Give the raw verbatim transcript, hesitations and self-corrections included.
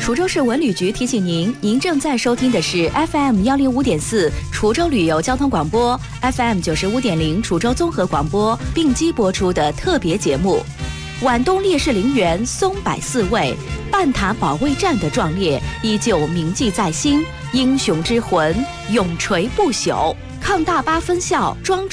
滁州市文旅局提醒您，您正在收听的是 F M 幺零五点四滁州旅游交通广播 ，F M 九十五点零滁州综合广播并机播出的特别节目。皖东烈士陵园松柏四位，半塔保卫战的壮烈依旧铭记在心，英雄之魂永垂不朽。抗大巴分校庄重